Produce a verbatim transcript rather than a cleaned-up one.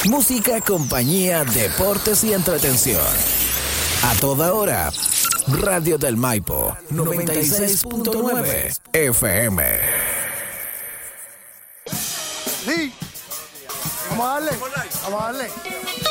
Música, compañía, deportes y entretención. A toda hora. Radio del Maipo, noventa y seis punto nueve F M. Sí. Vamos a darle. Vamos a darle.